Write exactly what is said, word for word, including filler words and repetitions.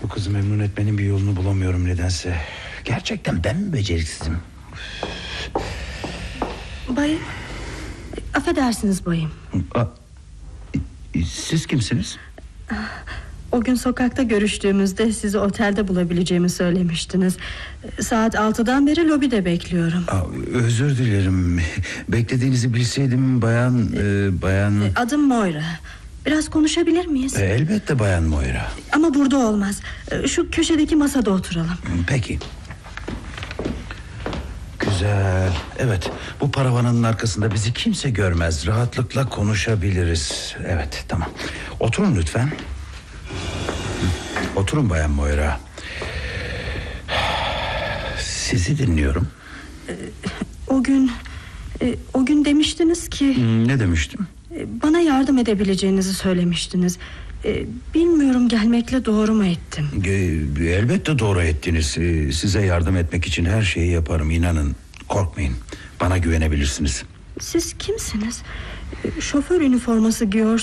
Bu kızı memnun etmenin bir yolunu bulamıyorum nedense. Gerçekten ben mi beceriksizim? Bayım, affedersiniz bayım. A, siz kimsiniz? O gün sokakta görüştüğümüzde sizi otelde bulabileceğimi söylemiştiniz. Saat altıdan beri lobide bekliyorum. Aa, özür dilerim. Beklediğinizi bilseydim bayan... E, bayan... Adım Moira. Biraz konuşabilir miyiz? E, elbette bayan Moira. Ama burada olmaz. Şu köşedeki masada oturalım. Peki. Güzel. Evet, bu paravanın arkasında bizi kimse görmez. Rahatlıkla konuşabiliriz. Evet, tamam. Oturun lütfen. Oturun bayan Moira. Sizi dinliyorum. O gün O gün demiştiniz ki... Ne demiştim? Bana yardım edebileceğinizi söylemiştiniz. Bilmiyorum, gelmekle doğru mu ettim? Elbette doğru ettiniz. Size yardım etmek için her şeyi yaparım, inanın. Korkmayın, bana güvenebilirsiniz. Siz kimsiniz? Şoför üniforması giyiyor